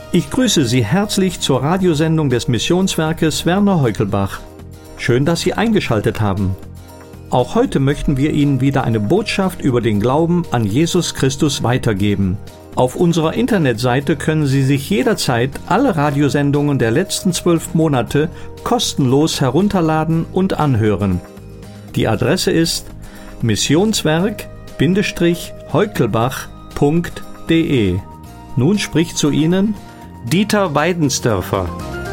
Ich grüße Sie herzlich zur Radiosendung des Missionswerkes Werner Heukelbach. Schön, dass Sie eingeschaltet haben. Auch heute möchten wir Ihnen wieder eine Botschaft über den Glauben an Jesus Christus weitergeben. Auf unserer Internetseite können Sie sich jederzeit alle Radiosendungen der letzten 12 Monate kostenlos herunterladen und anhören. Die Adresse ist missionswerk-heukelbach.de. Nun spricht zu Ihnen Dieter Weidensdörfer.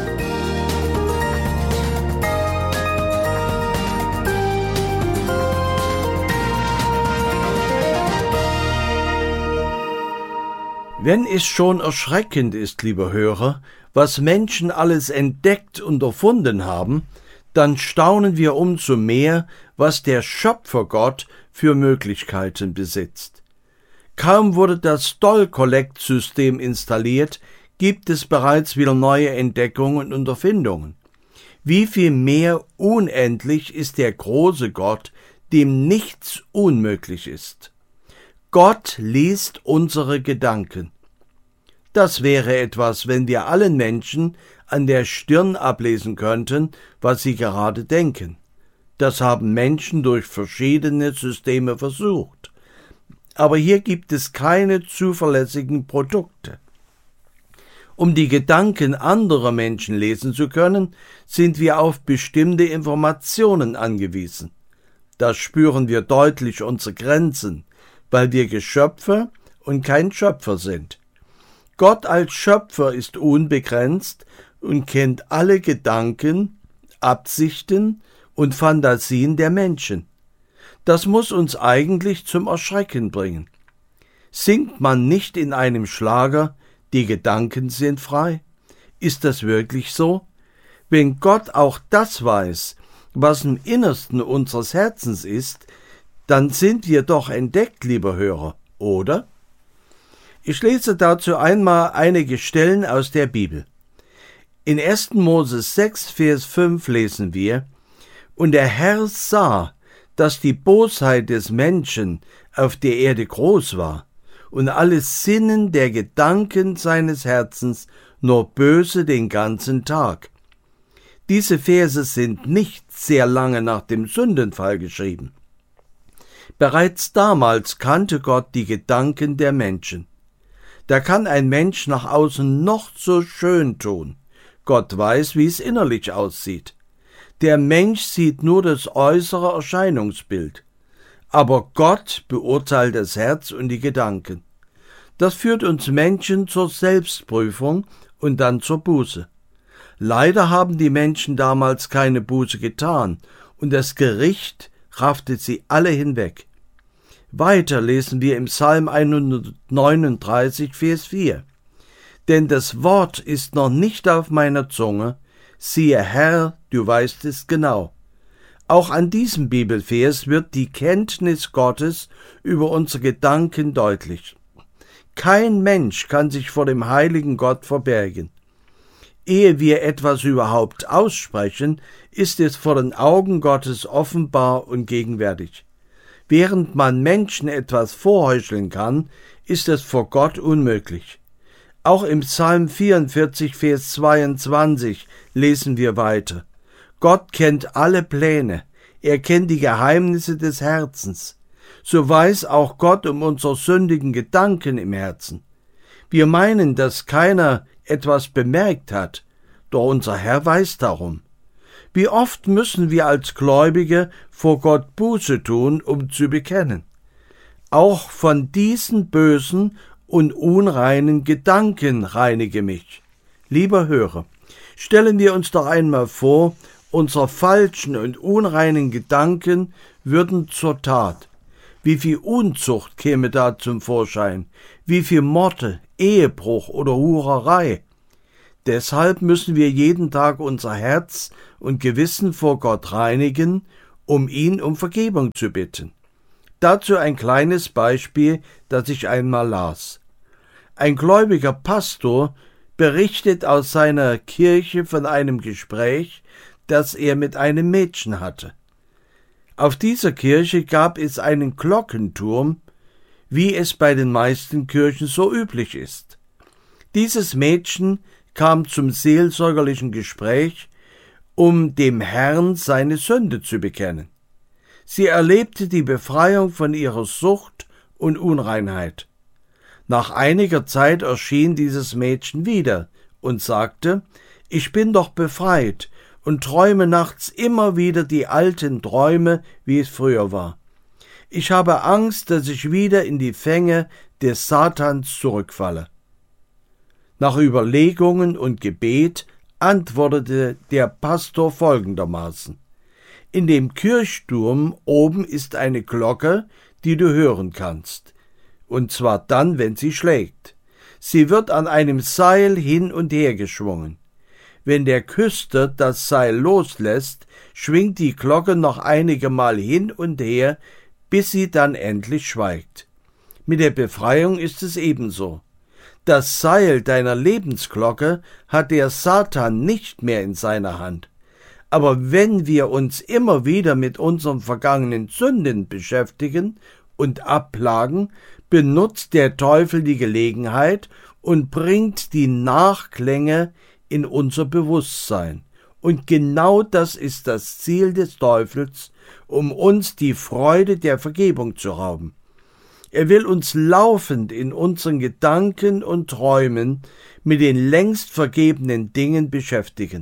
Wenn es schon erschreckend ist, lieber Hörer, was Menschen alles entdeckt und erfunden haben, dann staunen wir umso mehr, was der Schöpfergott für Möglichkeiten besitzt. Kaum wurde das Doll-Collect-System installiert, gibt es bereits wieder neue Entdeckungen und Erfindungen. Wie viel mehr unendlich ist der große Gott, dem nichts unmöglich ist. Gott liest unsere Gedanken. Das wäre etwas, wenn wir allen Menschen an der Stirn ablesen könnten, was sie gerade denken. Das haben Menschen durch verschiedene Systeme versucht. Aber hier gibt es keine zuverlässigen Produkte. Um die Gedanken anderer Menschen lesen zu können, sind wir auf bestimmte Informationen angewiesen. Da spüren wir deutlich unsere Grenzen, weil wir Geschöpfe und kein Schöpfer sind. Gott als Schöpfer ist unbegrenzt und kennt alle Gedanken, Absichten und Fantasien der Menschen. Das muss uns eigentlich zum Erschrecken bringen. Singt man nicht in einem Schlager, die Gedanken sind frei? Ist das wirklich so? Wenn Gott auch das weiß, was im Innersten unseres Herzens ist, dann sind wir doch entdeckt, lieber Hörer, oder? Ich lese dazu einmal einige Stellen aus der Bibel. In 1. Mose 6, Vers 5 lesen wir: Und der Herr sah, dass die Bosheit des Menschen auf der Erde groß war und alles Sinnen der Gedanken seines Herzens nur böse den ganzen Tag. Diese Verse sind nicht sehr lange nach dem Sündenfall geschrieben. Bereits damals kannte Gott die Gedanken der Menschen. Da kann ein Mensch nach außen noch so schön tun. Gott weiß, wie es innerlich aussieht. Der Mensch sieht nur das äußere Erscheinungsbild. Aber Gott beurteilt das Herz und die Gedanken. Das führt uns Menschen zur Selbstprüfung und dann zur Buße. Leider haben die Menschen damals keine Buße getan und das Gericht raffte sie alle hinweg. Weiter lesen wir im Psalm 139, Vers 4. Denn das Wort ist noch nicht auf meiner Zunge, siehe Herr, du weißt es genau. Auch an diesem Bibelvers wird die Kenntnis Gottes über unsere Gedanken deutlich. Kein Mensch kann sich vor dem heiligen Gott verbergen. Ehe wir etwas überhaupt aussprechen, ist es vor den Augen Gottes offenbar und gegenwärtig. Während man Menschen etwas vorheucheln kann, ist es vor Gott unmöglich. Auch im Psalm 44, Vers 22 lesen wir weiter. Gott kennt alle Pläne, er kennt die Geheimnisse des Herzens. So weiß auch Gott um unsere sündigen Gedanken im Herzen. Wir meinen, dass keiner etwas bemerkt hat, doch unser Herr weiß darum. Wie oft müssen wir als Gläubige vor Gott Buße tun, um zu bekennen? Auch von diesen bösen und unreinen Gedanken reinige mich. Lieber Hörer, stellen wir uns doch einmal vor, unsere falschen und unreinen Gedanken würden zur Tat. Wie viel Unzucht käme da zum Vorschein? Wie viel Morde, Ehebruch oder Hurerei? Deshalb müssen wir jeden Tag unser Herz und Gewissen vor Gott reinigen, um ihn um Vergebung zu bitten. Dazu ein kleines Beispiel, das ich einmal las. Ein gläubiger Pastor berichtet aus seiner Kirche von einem Gespräch, das er mit einem Mädchen hatte. Auf dieser Kirche gab es einen Glockenturm, wie es bei den meisten Kirchen so üblich ist. Dieses Mädchen kam zum seelsorgerlichen Gespräch, um dem Herrn seine Sünde zu bekennen. Sie erlebte die Befreiung von ihrer Sucht und Unreinheit. Nach einiger Zeit erschien dieses Mädchen wieder und sagte: Ich bin doch befreit und träume nachts immer wieder die alten Träume, wie es früher war. Ich habe Angst, dass ich wieder in die Fänge des Satans zurückfalle. Nach Überlegungen und Gebet antwortete der Pastor folgendermaßen: In dem Kirchturm oben ist eine Glocke, die du hören kannst, und zwar dann, wenn sie schlägt. Sie wird an einem Seil hin und her geschwungen. Wenn der Küster das Seil loslässt, schwingt die Glocke noch einige Mal hin und her, bis sie dann endlich schweigt. Mit der Befreiung ist es ebenso. Das Seil deiner Lebensglocke hat der Satan nicht mehr in seiner Hand. Aber wenn wir uns immer wieder mit unseren vergangenen Sünden beschäftigen und abplagen, benutzt der Teufel die Gelegenheit und bringt die Nachklänge in unser Bewusstsein. Und genau das ist das Ziel des Teufels, um uns die Freude der Vergebung zu rauben. Er will uns laufend in unseren Gedanken und Träumen mit den längst vergebenen Dingen beschäftigen.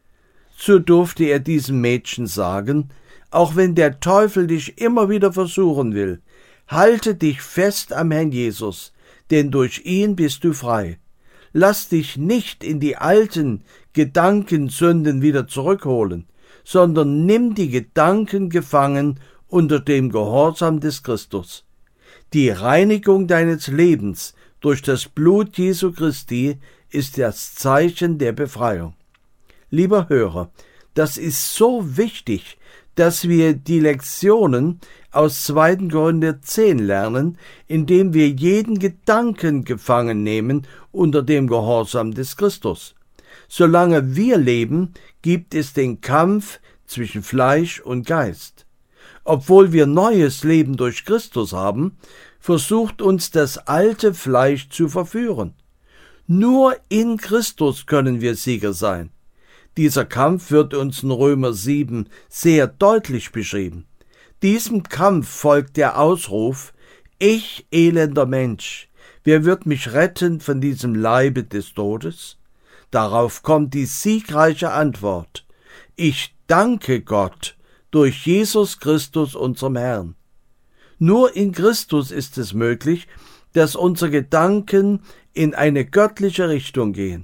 So durfte er diesem Mädchen sagen: Auch wenn der Teufel dich immer wieder versuchen will, halte dich fest am Herrn Jesus, denn durch ihn bist du frei. Lass dich nicht in die alten Gedankensünden wieder zurückholen, sondern nimm die Gedanken gefangen unter dem Gehorsam des Christus. Die Reinigung deines Lebens durch das Blut Jesu Christi ist das Zeichen der Befreiung. Lieber Hörer, das ist so wichtig, dass wir die Lektionen aus 2. Korinther 10 lernen, indem wir jeden Gedanken gefangen nehmen unter dem Gehorsam des Christus. Solange wir leben, gibt es den Kampf zwischen Fleisch und Geist. Obwohl wir neues Leben durch Christus haben, versucht uns das alte Fleisch zu verführen. Nur in Christus können wir Sieger sein. Dieser Kampf wird uns in Römer 7 sehr deutlich beschrieben. Diesem Kampf folgt der Ausruf: Ich, elender Mensch, wer wird mich retten von diesem Leibe des Todes? Darauf kommt die siegreiche Antwort: Ich danke Gott durch Jesus Christus, unserem Herrn. Nur in Christus ist es möglich, dass unsere Gedanken in eine göttliche Richtung gehen.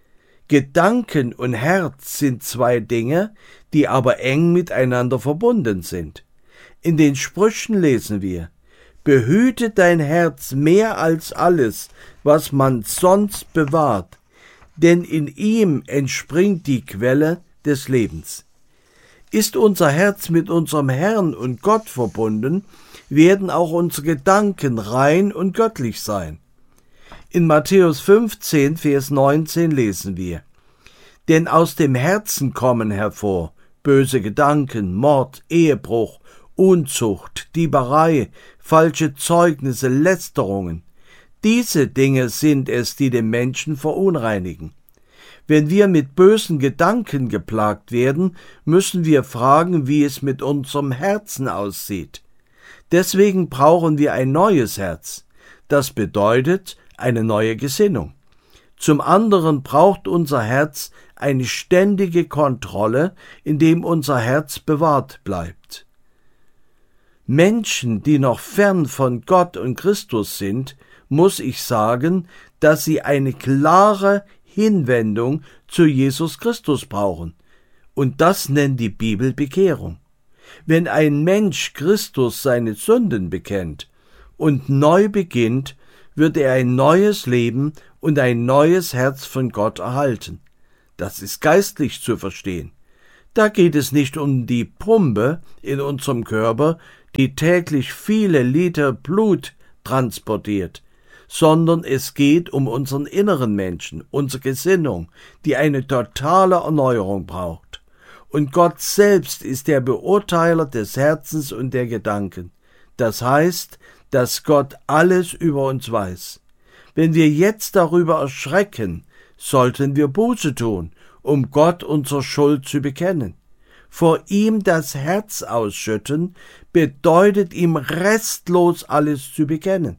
Gedanken und Herz sind zwei Dinge, die aber eng miteinander verbunden sind. In den Sprüchen lesen wir: Behüte dein Herz mehr als alles, was man sonst bewahrt, denn in ihm entspringt die Quelle des Lebens. Ist unser Herz mit unserem Herrn und Gott verbunden, werden auch unsere Gedanken rein und göttlich sein. In Matthäus 15, Vers 19 lesen wir: Denn aus dem Herzen kommen hervor böse Gedanken, Mord, Ehebruch, Unzucht, Dieberei, falsche Zeugnisse, Lästerungen. Diese Dinge sind es, die den Menschen verunreinigen. Wenn wir mit bösen Gedanken geplagt werden, müssen wir fragen, wie es mit unserem Herzen aussieht. Deswegen brauchen wir ein neues Herz. Das bedeutet eine neue Gesinnung. Zum anderen braucht unser Herz eine ständige Kontrolle, indem unser Herz bewahrt bleibt. Menschen, die noch fern von Gott und Christus sind, muss ich sagen, dass sie eine klare Hinwendung zu Jesus Christus brauchen. Und das nennt die Bibel Bekehrung. Wenn ein Mensch Christus seine Sünden bekennt und neu beginnt, wird er ein neues Leben und ein neues Herz von Gott erhalten. Das ist geistlich zu verstehen. Da geht es nicht um die Pumpe in unserem Körper, die täglich viele Liter Blut transportiert, sondern es geht um unseren inneren Menschen, unsere Gesinnung, die eine totale Erneuerung braucht. Und Gott selbst ist der Beurteiler des Herzens und der Gedanken. Das heißt, dass Gott alles über uns weiß. Wenn wir jetzt darüber erschrecken, sollten wir Buße tun, um Gott unsere Schuld zu bekennen. Vor ihm das Herz ausschütten bedeutet ihm restlos alles zu bekennen.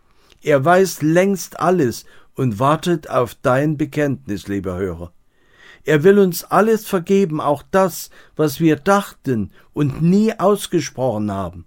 Er weiß längst alles und wartet auf dein Bekenntnis, lieber Hörer. Er will uns alles vergeben, auch das, was wir dachten und nie ausgesprochen haben.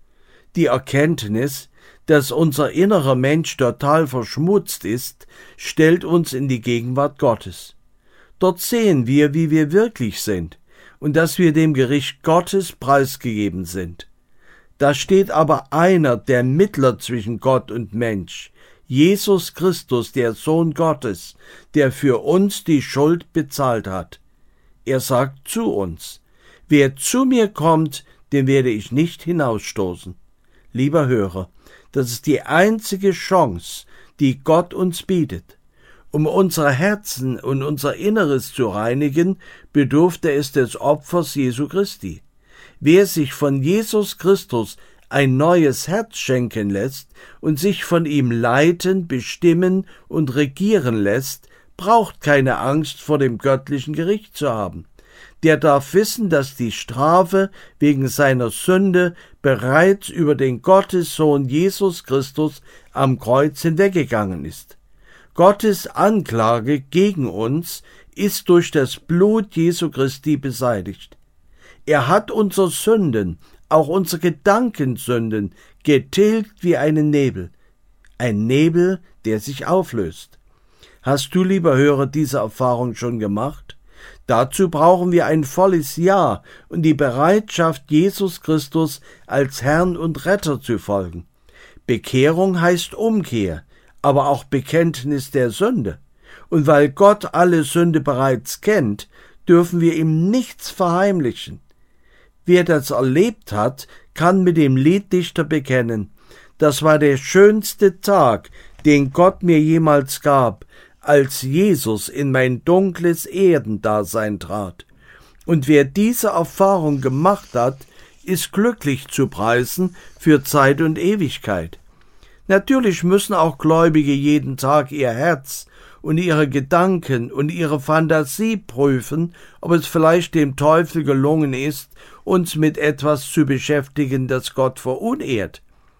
Die Erkenntnis, dass unser innerer Mensch total verschmutzt ist, stellt uns in die Gegenwart Gottes. Dort sehen wir, wie wir wirklich sind und dass wir dem Gericht Gottes preisgegeben sind. Da steht aber einer, der Mittler zwischen Gott und Mensch, Jesus Christus, der Sohn Gottes, der für uns die Schuld bezahlt hat. Er sagt zu uns: Wer zu mir kommt, den werde ich nicht hinausstoßen. Lieber Hörer, das ist die einzige Chance, die Gott uns bietet. Um unsere Herzen und unser Inneres zu reinigen, bedurfte es des Opfers Jesu Christi. Wer sich von Jesus Christus ein neues Herz schenken lässt und sich von ihm leiten, bestimmen und regieren lässt, braucht keine Angst vor dem göttlichen Gericht zu haben. Der darf wissen, dass die Strafe wegen seiner Sünde bereits über den Gottessohn Jesus Christus am Kreuz hinweggegangen ist. Gottes Anklage gegen uns ist durch das Blut Jesu Christi beseitigt. Er hat unsere Sünden, auch unsere Gedankensünden, getilgt wie einen Nebel. Ein Nebel, der sich auflöst. Hast du, lieber Hörer, diese Erfahrung schon gemacht? Dazu brauchen wir ein volles Ja und die Bereitschaft, Jesus Christus als Herrn und Retter zu folgen. Bekehrung heißt Umkehr, aber auch Bekenntnis der Sünde. Und weil Gott alle Sünde bereits kennt, dürfen wir ihm nichts verheimlichen. Wer das erlebt hat, kann mit dem Lieddichter bekennen: Das war der schönste Tag, den Gott mir jemals gab, als Jesus in mein dunkles Erdendasein trat. Und wer diese Erfahrung gemacht hat, ist glücklich zu preisen für Zeit und Ewigkeit. Natürlich müssen auch Gläubige jeden Tag ihr Herz und ihre Gedanken und ihre Fantasie prüfen, ob es vielleicht dem Teufel gelungen ist, uns mit etwas zu beschäftigen, das Gott verunehrt.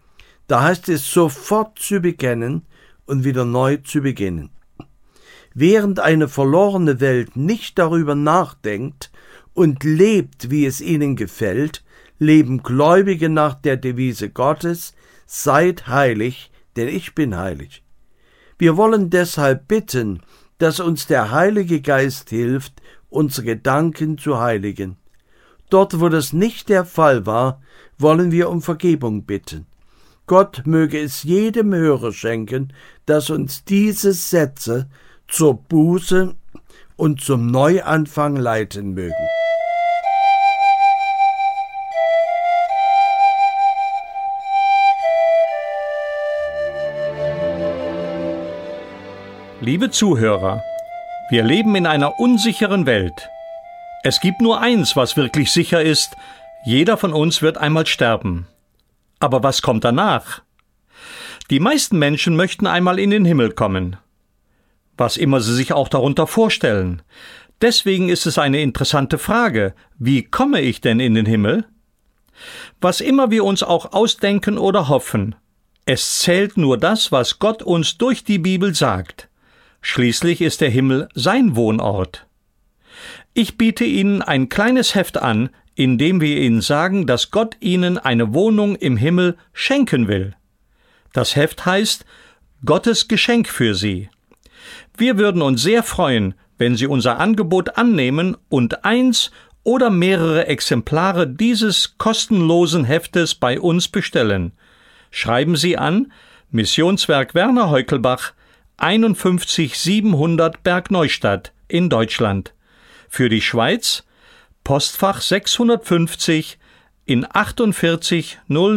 Da heißt es, sofort zu bekennen und wieder neu zu beginnen. Während eine verlorene Welt nicht darüber nachdenkt und lebt, wie es ihnen gefällt, leben Gläubige nach der Devise Gottes: Seid heilig, denn ich bin heilig. Wir wollen deshalb bitten, dass uns der Heilige Geist hilft, unsere Gedanken zu heiligen. Dort, wo das nicht der Fall war, wollen wir um Vergebung bitten. Gott möge es jedem Hörer schenken, dass uns diese Sätze zur Buße und zum Neuanfang leiten mögen. Liebe Zuhörer, wir leben in einer unsicheren Welt. Es gibt nur eins, was wirklich sicher ist: Jeder von uns wird einmal sterben. Aber was kommt danach? Die meisten Menschen möchten einmal in den Himmel kommen. Was immer sie sich auch darunter vorstellen. Deswegen ist es eine interessante Frage: Wie komme ich denn in den Himmel? Was immer wir uns auch ausdenken oder hoffen, es zählt nur das, was Gott uns durch die Bibel sagt. Schließlich ist der Himmel sein Wohnort. Ich biete Ihnen ein kleines Heft an, in dem wir Ihnen sagen, dass Gott Ihnen eine Wohnung im Himmel schenken will. Das Heft heißt Gottes Geschenk für Sie. Wir würden uns sehr freuen, wenn Sie unser Angebot annehmen und eins oder mehrere Exemplare dieses kostenlosen Heftes bei uns bestellen. Schreiben Sie an Missionswerk Werner Heukelbach, 51 700 Bergneustadt in Deutschland. Für die Schweiz Postfach 650 in 48